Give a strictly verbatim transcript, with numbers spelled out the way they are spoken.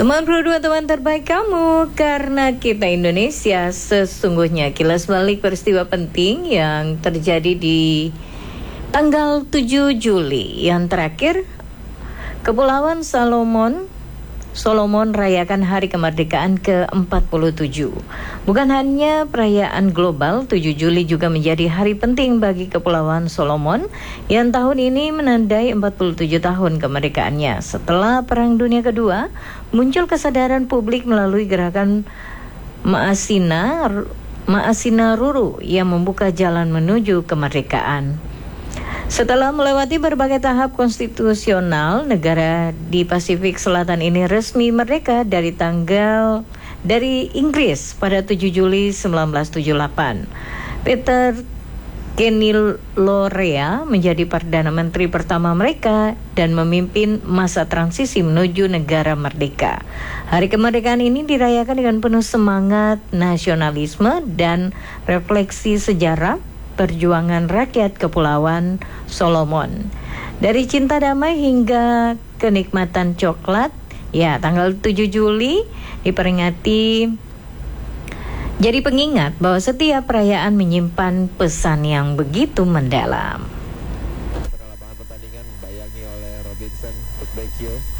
Teman Pro dua, teman terbaik kamu, karena kita Indonesia. Sesungguhnya kilas balik peristiwa penting yang terjadi di tanggal tujuh Juli. Yang terakhir, Kepulauan Salomon Solomon rayakan hari kemerdekaan ke empat puluh tujuh. Bukan hanya perayaan global, tujuh Juli juga menjadi hari penting bagi Kepulauan Solomon yang tahun ini menandai empat puluh tujuh tahun kemerdekaannya. Setelah Perang Dunia Kedua, muncul kesadaran publik melalui gerakan Ma'asina Ma'asina Ruru yang membuka jalan menuju kemerdekaan. Setelah melewati berbagai tahap konstitusional, negara di Pasifik Selatan ini resmi merdeka dari tanggal dari Inggris pada tujuh Juli seribu sembilan ratus tujuh puluh delapan. Peter Kenillorea menjadi Perdana Menteri pertama mereka dan memimpin masa transisi menuju negara merdeka. Hari kemerdekaan ini dirayakan dengan penuh semangat nasionalisme dan refleksi sejarah perjuangan rakyat Kepulauan Solomon. Dari cinta damai hingga kenikmatan coklat, ya tanggal tujuh Juli diperingati jadi pengingat bahwa setiap perayaan menyimpan pesan yang begitu mendalam. Lapangan pertandingan bayangi oleh Robinson Putbekio.